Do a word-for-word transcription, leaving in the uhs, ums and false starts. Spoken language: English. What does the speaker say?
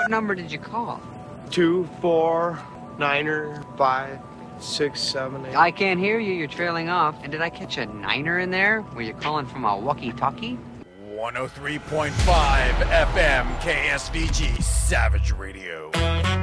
What number did you call? Two, four, niner, five, six, seven, eight. I can't hear you. You're trailing off. And did I catch a niner in there? Were you calling from a walkie-talkie? one oh three point five F M K S V G Savage Radio.